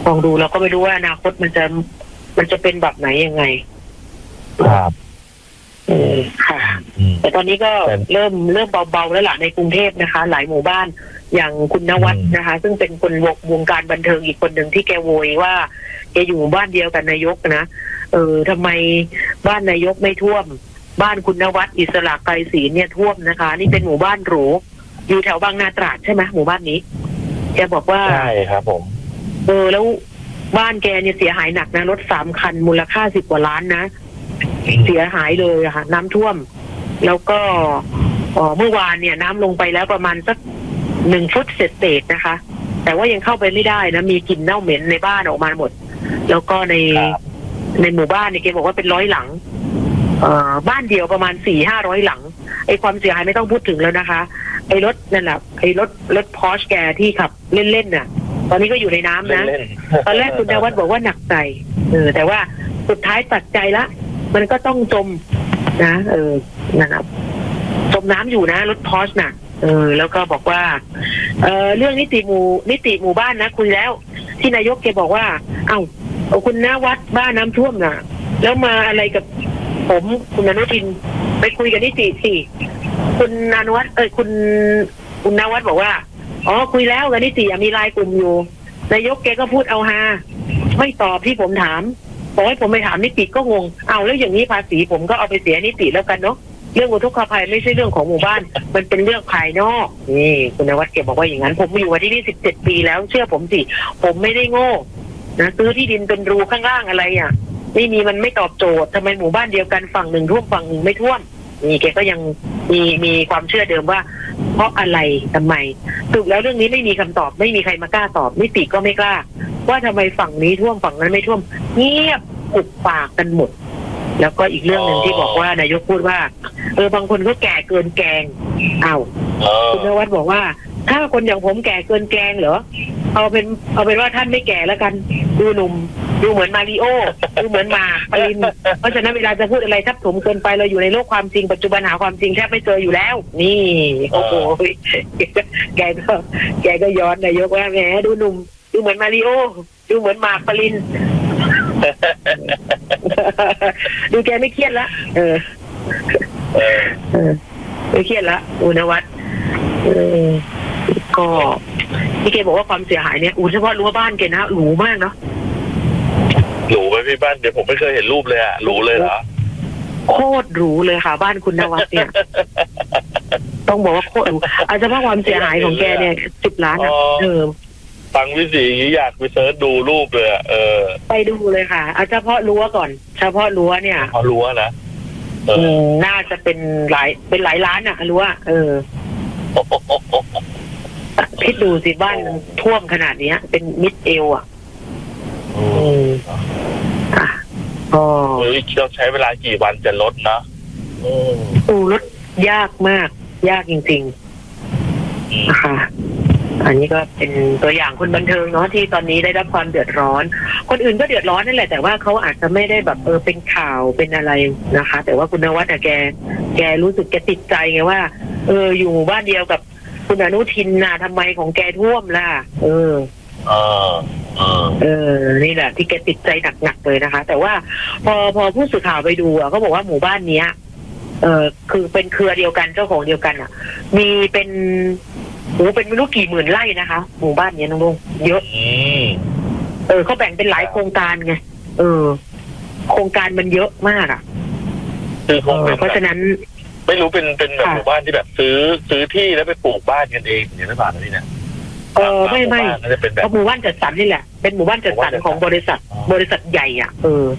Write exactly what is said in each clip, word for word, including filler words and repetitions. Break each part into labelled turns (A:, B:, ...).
A: ลองดูเราก็ไม่รู้ว่าอนาคตมันจะมันจะเป็นแบบไหนยังไง
B: ครับ
A: เออค่ะแต่ตอนนี้ก็เริ่มเริ่มเบาๆแล้วล่ะในกรุงเทพนะคะ หลายหมู่บ้านอย่างคุณนวัดนะคะซึ่งเป็นคนวงการบันเทิงอีกคนหนึ่งที่แกโวยว่าแกอยู่บ้านเดียวกับนายกนะเออทำไมบ้านนายกไม่ท่วมบ้านคุณนวัดอิสระไกรศรีเนี่ยท่วมนะคะนี่เป็นหมู่บ้านหรูอยู่แถวบางนาตราดใช่ไหมหมู่บ้านนี้แกบอกว่า
B: ใช่ครับผม
A: เออแล้วบ้านแกเนี่ยเสียหายหนักนะรถสามคันมูลค่าสิบกว่าล้านนะเสียหายเลยอะค่ะน้ำท่วมแล้วก็เมื่อวานเนี่ยน้ำลงไปแล้วประมาณสักหนึ่งฟุตเศษๆนะคะแต่ว่ายังเข้าไปไม่ได้นะมีกลิ่นเน่าเหม็นในบ้านออกมาหมดแล้วก็ในในหมู่บ้านเนี่ยแกบอกว่าเป็นร้อยหลังเอ่อบ้านเดียวประมาณสี่ห้าร้อยหลังไอ้ความเสียหายไม่ต้องพูดถึงแล้วนะคะไอ้รถนั่นแหละไอ้รถรถพอร์ชแกที่ขับเล่นๆน่ะตอนนี้ก็อยู่ในน้ำนะตอนแรกคุณนวัดบอกว่าหนักใจเออแต่ว่าสุดท้ายตัดใจละมันก็ต้องจมนะเออนั่นนะจมน้ำอยู่นะรถพอร์ชน่ะเออแล้วก็บอกว่าเออเรื่องนิติหมู่นิติหมู่บ้านนะคุยแล้วที่นายกแกบอกว่าเอ้าคุณนวัดบ้านน้ำท่วมน่ะแล้วมาอะไรกับผมคุณอนุทินไปคุยกับนิติสิคุณอนุวัฒน์เอ้ยคุณคุณนวัดบอกว่าอ๋อคุยแล้วกับนิติมีไลน์กลุ่มอยู่นายกแกก็พูดเอาฮาไม่ตอบที่ผมถามบอกให้ผมไปถามนิติก็งงเอาแล้วอย่างนี้ภาษีผมก็เอาไปเสียนิติแล้วกันเนาะเรื่องอุทกภัยไม่ใช่เรื่องของหมู่บ้านมันเป็นเรื่องภายนอกนี่คุณนวัดแกบอกว่าอย่างนั้นผมอยู่มาที่นี่สิบเจ็ดปีแล้วเชื่อผมสิผมไม่ได้โง่นะซื้อที่ดินเป็นรูข้างล่างอะไรอ่ะไม่มีมันไม่ตอบโจทย์ทำไมหมู่บ้านเดียวกันฝั่งหนึ่งท่วมฝั่งหนึ่งไม่ท่วมนี่แกก็ยังมีมีความเชื่อเดิมว่าเพราะอะไรทำไมถูกแล้วเรื่องนี้ไม่มีคำตอบไม่มีใครมากล้าตอบนิติก็ไม่กล้าว่าทำไมฝั่งนี้ท่วมฝั่งนั้นไม่ท่วมเงียบอุบปากกันหมดแล้วก็อีกเรื่องหนึ่งที่บอกว่านายกพูดว่าเออบางคนก็แก่เกินแกงอ้าวคุณนวัดบอกว่าถ้าคนอย่างผมแก่เกินแกงเหรอเอาเป็นเอาเป็นว่าท่านไม่แก่แล้วกันดูหนุ่มดูเหมือนมาริโอดูเหมือนมาปรินเพราะฉะนั้นเวลาจะพูดอะไรทับถมเกินไปเราอยู่ในโลกความจริงปัจจุบันหาความจริงแทบไม่เจออยู่แล้วนี่โอ้โหแกก็แกก็ย้อนนายกว่าแหมดูหนุ่มดูเหมือนมาริโอดูเหมือนมาปรินดูแกไม่เครียดละเออเออไม่เครียดละอุณวัฒน์เออก็ที่แกบอกว่าความเสียหายเนี่ยอูเฉพาะรั้วบ้านแกนะหรูมากเนาะ
B: หรูไหมพี่บ้านเดี๋ยวผมไม่เคยเห็นรูปเลยอะหรูเลยเหรอ
A: โคตรหรูเลยค่ะบ้านคุณนวัฒน์เนี่ยต้องบอกว่าโคตรหรูอาจจะเพราะความเสียหายของแกเนี่ยสิบล้านอ่ะเออ
B: ฟังวิสีอยากไปเสิร์ชดูรูปเลยเออ
A: ไปดูเลยค่ะเอาเฉพาะรั้วก่อนเฉพาะรั้วเนี่ย
B: เอารั้วนะ
A: เออน่าจะเป็นหลายเป็นหลายล้านอ่ะรั้วเออคิดดูสิบ้านท่วมขนาดนี้เป็นมิดเอวอ่ะ
B: อืม
A: อ่ะก็
B: เราใช้เวลากี่วันจะลดนะ
A: อืมลดยากมากยากจริงๆนะคะอันนี้ก็เป็นตัวอย่างคนบันเทิงเนาะที่ตอนนี้ได้รับความเดือดร้อนคนอื่นก็เดือดร้อนนั่นแหละแต่ว่าเขาอาจจะไม่ได้แบบเออเป็นข่าวเป็นอะไรนะคะแต่ว่าคุณนวัฒน์อะแกแกรู้สึกแกติดใจไงว่าเอออยู่บ้านเดียวกับคุณอนุทินน่ะทำไมของแกท่วมล่ะเออ
B: เออ
A: เออนี่แหละที่แกติดใจหนักๆเลยนะคะแต่ว่าพอพอผู้สื่อข่าวไปดูอ่ะเขาบอกว่าหมู่บ้านเนี้ยเออคือเป็นเครือเดียวกันเจ้าของเดียวกันอ่ะมีเป็นโอ้เป็นไม่รู้กี่หมื่นไร่นะคะหมู่บ้านเนี้ยน้องลุงเยอะเออเขาแบ่งเป็นหลายโครงการไงเออโครงการมันเยอะมากอ่ะเพราะฉะนั้น
B: ไม่รู้เป็นเป็นแบบหมู่บ้านที่แบบซื้อซื้อที่แล้วไปปลูกบ้านกันเองอย่างนี้หรือเปล่านี่เนี่ย
A: เออไม่ไม่เพราะหมู่บ้านจัดสรรนี่แหละเป็นหมู่บ้านจัดสรรของบริษัทบริษัทใหญ่อ่ะเออ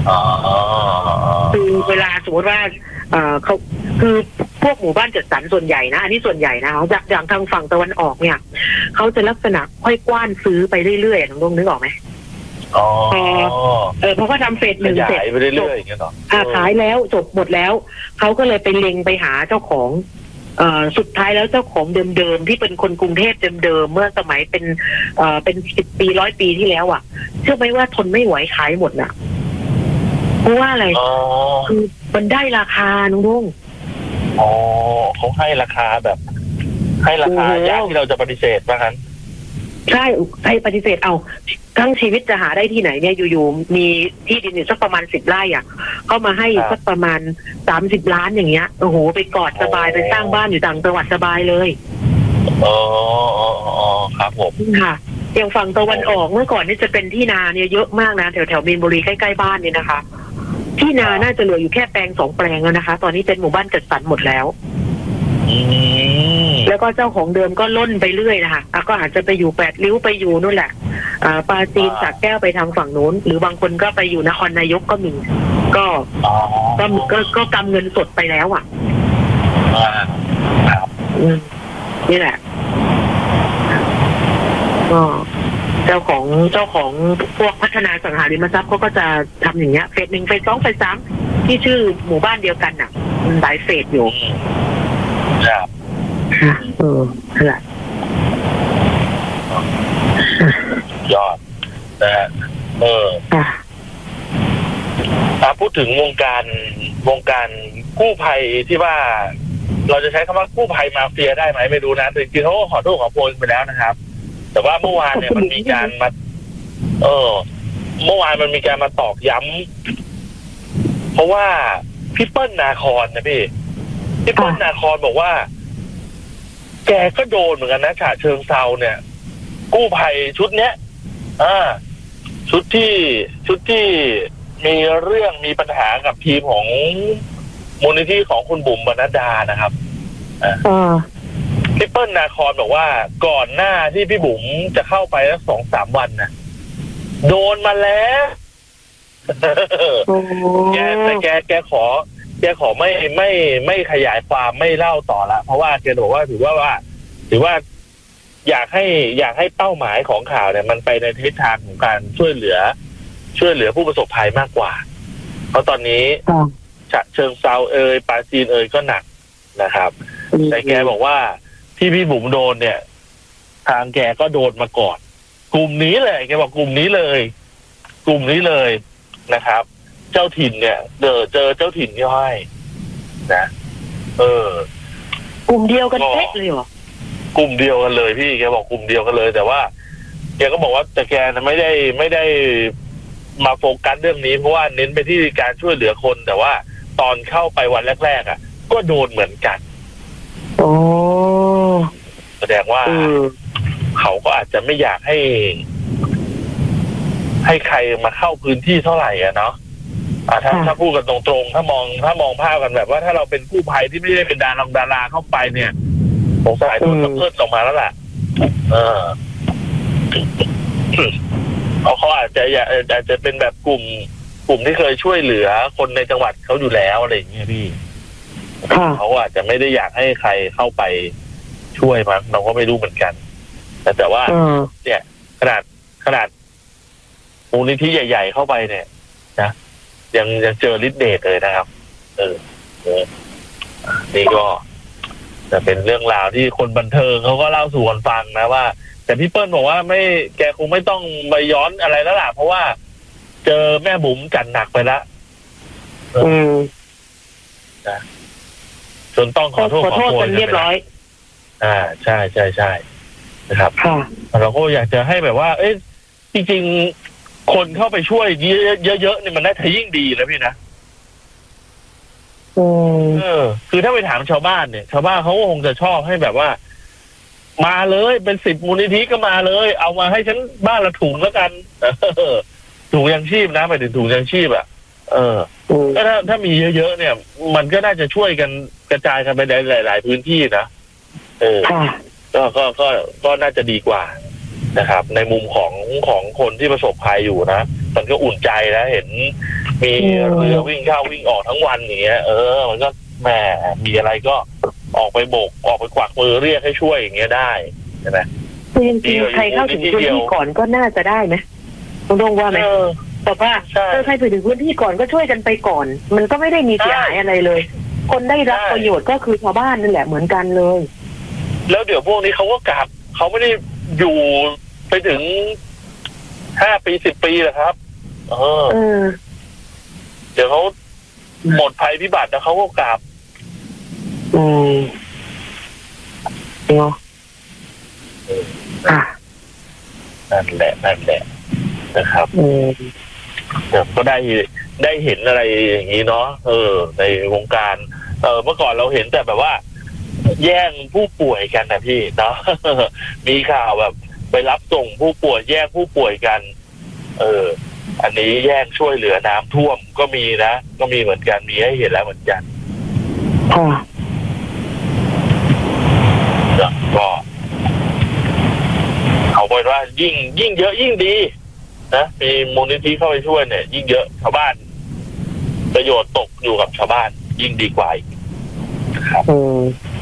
A: คือเวลาสมมติว่าเออเขาคือพวกหมู่บ้านจัดสรรส่วนใหญ่นะอันนี้ส่วนใหญ่นะจากอย่างทางฝั่งตะวันออกเนี่ยเขาจะลักษณะค่อยกว้านซื้อไปเรื่อยๆน้องลุงนึกออกไหม
B: อ๋อ
A: เออเพราะเขาทำเฟสหนึ่งเสร็จ
B: ไปเรื่อยๆอย่างเงี้ยหรอ
A: อ่าขายแล้วจบหมดแล้วเขาก็เลยไปเล็งไปหาเจ้าของเอ่อสุดท้ายแล้วเจ้าของเดิมๆที่เป็นคนกรุงเทพเดิมๆเมื่อสมัยเป็นเอ่อเป็นสิบปีร้อยปีที่แล้วอ่ะเชื่อไหมว่าทนไม่ไหวขายหมดน่ะเพราะว่าอะไรคือมันได้ราคาน้องลุง
B: อ๋อเขาให้ราคาแบบให้ราคายากที่เราจะปฏิเสธว่างั้น
A: ใช่ให้ปฏิเสธเอาทั้งชีวิตจะหาได้ที่ไหนเนี่ยอยู่ๆมีที่ดินอยู่สักประมาณสิบไร่อ่ะก็มาให้สักประมาณสามสิบล้านอย่างเงี้ยโอ้โหไปกอดสบายไปสร้างบ้านอยู่ต่างจังหวัดสบายเลย
B: อ๋ออ๋อครับผม
A: ค่ะอย่างฝั่งตะวันออกเมื่อก่อนนี่จะเป็นที่นาเนี่ยเยอะมากนะแถวแถวมีนบุรีใกล้ๆบ้านเนี่ยนะคะที่นาน่าจะเหลืออยู่แค่แปลงสองแปลงแล้วนะคะตอนนี้เป็นหมู่บ้านจัดสรรหมดแล้วแล้วก็เจ้าของเดิมก็ล่นไปเรื่อยนะคะก็อาจจะไปอยู่แปดริ้วไปอยู่นู่นแหละปราจีนสระแก้วไปทางฝั่งนู้นหรือบางคนก็ไปอยู่นครนายกก็มีก็ก็ก็ก็กำเงินสดไปแล้วอ่ะนี่แหละก็เจ้าของเจ้าของพวกพัฒนาสังหาริมทรัพย์เขาก็จะทำอย่างเงี้ยเฟสหนึ่งเฟสสองเฟสสามที่ชื่อหมู่บ้านเดียวกันน่ะมันหลายเฟสอยู่
B: ครับ
A: เออใช่
B: ยอดนะฮะเอออ่าพูดถึงวงการวงการกู้ภัยที่ว่าเราจะใช้คำว่ากู้ภัยมาเฟียได้ไหมไม่รู้นะแต่จริงๆเขาก็ขอโทษขอโพยไปแล้วนะครับแต่ว่าเมื่อวานเนี่ยมันมีการมาเออเมื่อวานมันมีการมาตอกย้ำเพราะว่าพี่เปิ้ลนาคอนนะพี่พี่เปิ้ลนาคอนบอกว่าแกก็โดนเหมือนกันนะฉะเชิงเซาเนี่ยกู้ภัยชุดเนี้ยอ่าชุดที่ชุดที่มีเรื่องมีปัญหากับทีมของมูลนิธิของคุณบุ๋มบรรณดานะครับอ่าพี่เปิ้ลนาคอนบอกว่าก่อนหน้าที่พี่บุ๋มจะเข้าไปแล้วสองสามวันนะโดนมาแล้วแกแต่แกแกขอแกขอไม่ไม่ไม่ขยายความไม่เล่าต่อละเพราะว่าแกบอกว่าถือว่าว่าถือว่าอยากให้อยากให้เป้าหมายของข่าวเนี่ยมันไปในทิศทางของการช่วยเหลือช่วยเหลือผู้ประสบภัยมากกว่าเพราะตอนนี้ฉะเชิงเซาเอ่ยปราจีนเอ่ยก็หนักนะครับแต่แกบอกว่าที่พี่บุ๋มโดนเนี่ยทางแกก็โดนมาก่อนกลุ่มนี้เลยแกบอกกลุ่มนี้เลยกลุ่มนี้เลยนะครับเจ้าถิ่นเนี่ยเจอเจอเจ้าถิ่นย่อยนะเออก
A: ลุ่มเดียวกันเป๊ะเลยเหร
B: อกลุ่มเดียวกันเลยพี่แกบอกกลุ่มเดียวกันเลยแต่ว่าแกก็บอกว่าแต่แกนะไม่ได้ไม่ได้มาโฟกัสเรื่องนี้เพราะว่าเน้นไปที่การช่วยเหลือคนแต่ว่าตอนเข้าไปวันแรกๆอ่ะก็โดนเหมือนกัน
A: โอ้
B: แสดงว่าเขาก็อาจจะไม่อยากให้ให้ใครมาเข้าพื้นที่เท่าไหร่อ่ะเนาะอ่าถ้าถ้าพูดกันตรงๆถ้ามองถ้ามองภาพกันแบบว่าถ้าเราเป็นกู้ภัยที่ไม่ได้เป็นดาราดาราเข้าไปเนี่ยสงสัยโดนเพิ่มออกมาแล้วแหละเออเขาเขาอาจจะอยากอาจจะเป็นแบบกลุ่มกลุ่มที่เคยช่วยเหลือคนในจังหวัดเขาอยู่แล้วอะไรอย่างเงี้ยพี่เขาอาจจะไม่ได้อยากให้ใครเข้าไปช่วยมั้งเราก็ไม่รู้เหมือนกันแต่แต่ว่าเนี่ยขนาดขนาดมูลนิธิใหญ่ๆเข้าไปเนี่ยนะยังยังเจอฤทธิ์เดชเลยนะครับเออเออนี่ก็จะเป็นเรื่องราวที่คนบันเทิงเขาก็เล่าสู่กันฟังนะว่าแต่พี่เปิ้ลบอกว่าไม่แกคงไม่ต้องไปย้อนอะไรแล้วล่ะเพราะว่าเจอแม่บุ๋มจัดหนักไปแล้ว
A: อืม
B: นะจนต้องขอโทษ
A: ขอโทษกันเรียบร้อย
B: อ่าใช่ใช่ใช่นะครับเราก็อยากจะให้แบบว่าเอ๊ะจริงๆคนเข้าไปช่วยเยอะๆเนี่ยมันน่าจะยิ่งดีนะพี่นะเออคือถ้าไปถามชาวบ้านเนี่ยชาวบ้านเขาก็คงจะชอบให้แบบว่ามาเลยเป็นสิบมูลนิธิก็มาเลยเอามาให้ฉันบ้านละถุงแล้วกันถุงยังชีพนะไปถึงถุงยังชีพอ่ะเออก็ถ้าถ้ามีเยอะๆเนี่ยมันก็น่าจะช่วยกันกระจายกันไปในหลายๆพื้นที่นะเออก็ก็ก็ก็น่าจะดีกว่านะครับในมุมของของคนที่ประสบภัยอยู่นะมันก็อุ่นใจนะเห็นมีเรือวิ่งเข้าวิ่งออกทั้งวันอย่างเงี้ยเออมันก็แหมมีอะไรก็ออกไปโบกออกไปกวักมือเรียกให้ช่วยอย่างเงี้ยได้ใช่ไหม
A: จริงๆใครเข้าถึงพื้นที่ก่อนก็น่าจะได้ไหมต้องต้องว่าไหมแต่ว่าถ้าใครไปถึงพื้นที่ก่อนก็ช่วยกันไปก่อนมันก็ไม่ได้มีเสียหายอะไรเลยคนได้รับประโยชน์ก็คือชาวบ้านนั่นแหละเหมือนกันเลย
B: แล้วเดี๋ยวพวกนี้เขาก็กลับเขาไม่ได้อยู่ไปถึงห้าปีสิบปีหรอกครับเออเดี๋ยวเขาหมดภัยพิบัติแล้วเขาก็กลับ
A: อืมเนาะอ่ะ
B: นั่นแหละนั่นแหละนะครับ
A: อืม
B: ก็ได้ได้เห็นอะไรอย่างนี้เนาะเออในวงการเออเมื่อก่อนเราเห็นแต่แบบว่าแย่งผู้ป่วยกันนะพี่เนาะ มีข่าวแบบไปรับส่งผู้ป่วยแย่งผู้ป่วยกันเอออันนี้แย่งช่วยเหลือน้ำท่วมก็มีนะก็มีเหมือนกันมีให้เห็นแล้วเหมือนกัน
A: ค่ะ
B: ก็เอาเป็นว่ายิ่งยิ่งเยอะยิ่งดีนะมีมูลนิธิเข้าไปช่วยเนี่ยยิ่งเยอะชาวบ้านประโยชน์ตกอยู่กับชาวบ้านยิ่งดีกว่าอีกครับ
A: อืม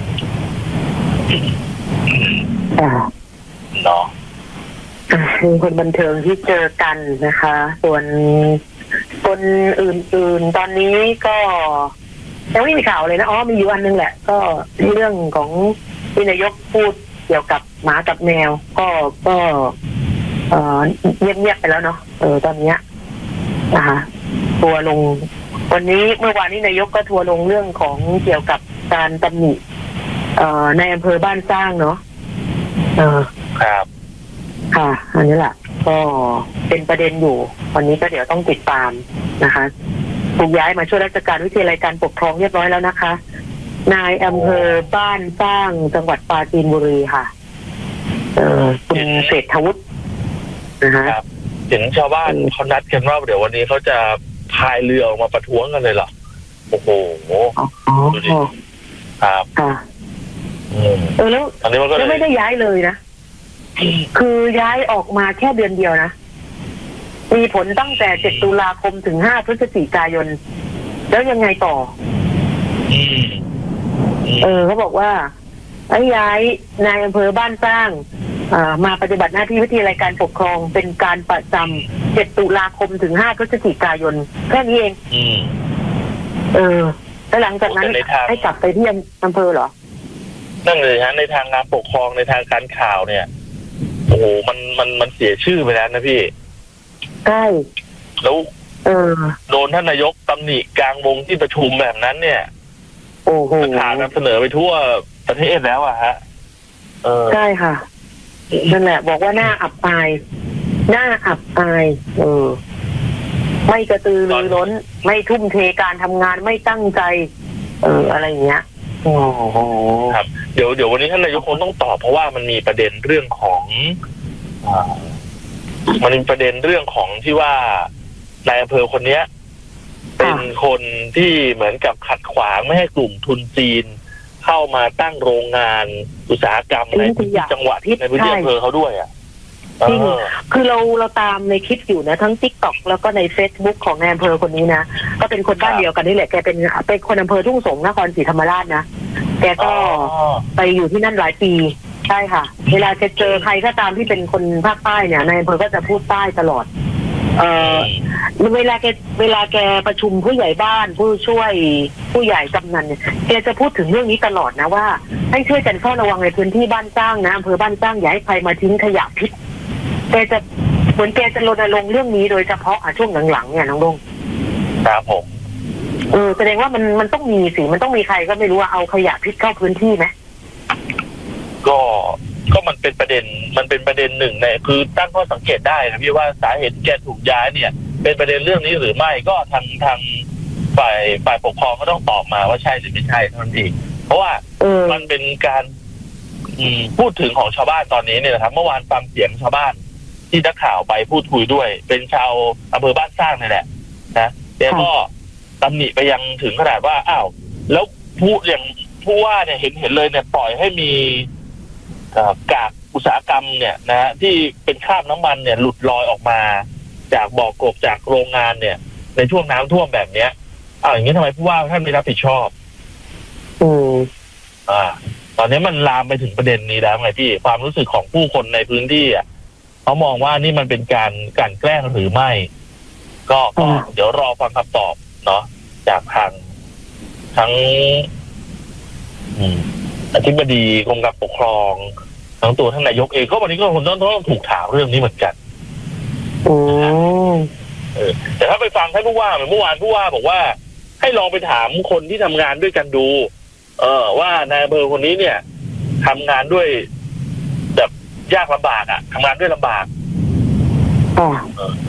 A: อ่า
B: เนาะ
A: มีคนบันเทิงที่เจอกันนะคะ ส่วนคนอื่นๆตอนนี้ก็ยังไม่มีข่าวเลยนะอ๋อมีอยู่อันนึงแหละ ก็เรื่องของที่นายกพูดเกี่ยวกับหมากับแมวก็ก็เอ่อเงียบๆไปแล้วเนาะเออตอนเนี้ยนะคะทัวร์ลงวันนี้เมื่อวานนี้นายกก็ทัวร์ลงเรื่องของเกี่ยวกับการตำหนิเอ่อในอำเภอบ้านสร้างเนาะเออ
B: ครับ
A: ค่ะอันนี้แหละก็เป็นประเด็นอยู่วันนี้ก็เดี๋ยวต้องติดตามนะคะถูกย้ายมาช่วยราชการวิทยาลัยการปกครองเรียบร้อยแล้วนะคะนายอำเภอบ้านสร้างจังหวัดปราจีนบุรีค่ะเออคุณเศรษฐวุฒินะคะ
B: ครับเห็นชาวบ้านเขานัดกันว่าเดี๋ยววันนี้เขาจะพายเรือออกมาประท้วงกันเลยเหรอโอ้โหดูดิครับ
A: ค่ะเออแล้ว
B: อันนี้มันก็
A: ไม่ได้ย้ายเลยนะคือย้ายออกมาแค่เดือนเดียวนะมีผลตั้งแต่เจ็ดตุลาคมถึงห้าพฤศจิกายนแล้วยังไงต่อเออเขาบอกว่าไอ้ย้ายนายอำเภอบ้านสร้างมาปฏิบัติหน้าที่วิทยาลัยการปกครองเป็นการประจำเจ็ดตุลาคมถึงห้าพฤศจิกายนแค่นี้เองเออแล้วหลังจากนั้นให้กลับไปที่อำเภอเหรอ
B: นั่นเลยฮะในทางงานปกครองในทางการข่าวเนี่ยโอ้โหมันมันมันเสียชื่อไปแล้วนะพี่
A: ใช่
B: แล้ว
A: เออ
B: โดนท่านนายกตำหนิกลางวงที่ประชุมแบบนั้นเนี่ย
A: โอ้โห
B: ข่าวนำเสนอไปทั่วประเทศแล้วอะฮะ
A: เออใช่ค่ะนั่นแหละบอกว่าหน้าอับอายหน้าอับอายเออไม่กระตือรือร้นไม่ทุ่มเทการทำงานไม่ตั้งใจเอออะไรอย่างเงี้ยโอ้โห
B: ครับเดี๋ยวเดี๋ยววันนี้ท่านนายกคงต้องตอบเพราะว่ามันมีประเด็นเรื่องของอ่ามันมีประเด็นเรื่องของที่ว่านายอำเภอคนนี้เป็นคนที่เหมือนกับขัดขวางไม่ให้กลุ่มทุนจีนเข้ามาตั้งโรงงานอุตสาหกรรมในจังหวัดในพื้นที่อำเภอเขาด้วยอ่ะ
A: จริงคือเราเราตามในคลิปอยู่นะทั้ง ติ๊กต็อก แล้วก็ใน เฟซบุ๊ก ของนายอำเภอคนนี้นะก็เป็นคนบ้านเดียวกันนี่แหละแกเป็นเป็นคนอำเภอทุ่งสงนครศรีธรรมราชนะแกก็ไปอยู่ที่นั่นหลายปีใช่ค่ะเวลาจะเจอใครก็ตามที่เป็นคนภาคใต้เนี่ยนายอำเภอก็จะพูดใต้ตลอดเออเวลาแกเวลาแกประชุมผู้ใหญ่บ้านผู้ช่วยผู้ใหญ่กำนันเนี่ยแกจะพูดถึงเรื่องนี้ตลอดนะว่าให้ช่วยกันเฝ้าระวังในพื้นที่บ้านสร้างนะอำเภอบ้านสร้างอย่าให้ใครมาทิ้งขยะพิษแกจะเหมือนแกจะรณรงค์เรื่องนี้โดยเฉพาะอ่ะช่วงหลังๆเนี่ยน้องลง
B: ครับผม
A: เออแสดงว่ามันมันต้องมีสิมันต้องมีใครก็ไม่รู้ว่าเอาขยะพิษเข้าพื้นที่ไหม
B: ก็ก็มันเป็นประเด็นมันเป็นประเด็นหนึ่งในคือตั้งข้อสังเกตได้นะพี่ว่าสาเหตุแกถูกย้ายเนี่ยเป็นประเด็นเรื่องนี้หรือไม่ก็ทางทางฝ่ายฝ่ายปกครองก็ต้องตอบมาว่าใช่หรือไม่ใช่เท่านั้นเองเพราะว่ามันเป็นการพูดถึงของชาวบ้านตอนนี้เนี่ยนะครับเมื่อวานฟังเสียงชาวบ้านที่นักข่าวไปพูดคุยด้วยเป็นชาวอำเภอบ้านสร้างนี่แหละนะแต่ก็ตำหนิไปยังถึงขนาดว่าอ้าวแล้วผู้อย่างผู้ว่าเนี่ยเห็นเห็นเลยเนี่ยปล่อยให้มีกากอุตสาหกรรมเนี่ยนะที่เป็นคราบน้ำมันเนี่ยหลุดลอยออกมาจากบ่อกบจากโรงงานเนี่ยในช่วงน้ำท่วมแบบเนี้ยอ้าวอย่างนี้ทำไมผู้ว่าท่านไม่รับผิดชอบ
A: อืม
B: อ่าตอนนี้มันลามไปถึงประเด็นนี้แล้วไงพี่ความรู้สึกของผู้คนในพื้นที่อ่ะเขามองว่านี่มันเป็นการกลั่นแกล้งหรือไม่ก็ก็เดี๋ยวรอฟังคำตอบเนาะจากทางทั้งอธิบดีกรมการปกครองทั้งตัวท่านนายกเองก็วันนี้ก็คงต้องต้องถูกถามเรื่องนี้เหมือนกัน
A: โอ้
B: เออแต่ถ้าไปฟังท่านผู้ว่าเมื่อวานผู้ว่าบอกว่าให้ลองไปถามคนที่ทำงานด้วยกันดูเออว่านายอำเภอคนนี้เนี่ยทำงานด้วยแบบยากลำบากอ่ะทำงานด้วยลำบาก
A: ค่ะ